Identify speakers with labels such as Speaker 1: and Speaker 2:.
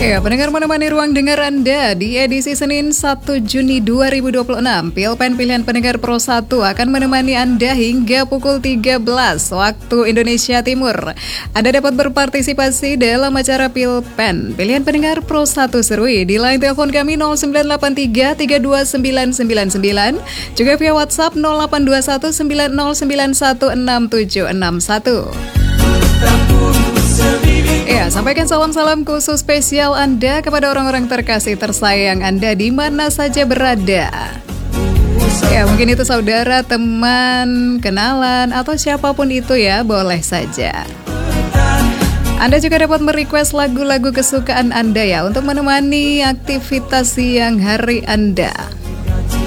Speaker 1: Ya, pendengar menemani ruang dengar Anda di edisi Senin 1 Juni 2026. Pilpen Pilihan Pendengar Pro 1 akan menemani Anda hingga pukul 13 waktu Indonesia Timur. Anda dapat berpartisipasi dalam acara Pilpen Pilihan Pendengar Pro 1 Serui di line telepon kami 0983 329999, juga via WhatsApp 0821 90916761. Ya, sampaikan salam-salam khusus spesial Anda kepada orang-orang terkasih tersayang Anda di mana saja berada. Ya, mungkin itu saudara, teman, kenalan, atau siapapun itu ya, boleh saja. Anda juga dapat merequest lagu-lagu kesukaan Anda ya, untuk menemani aktivitas siang hari Anda.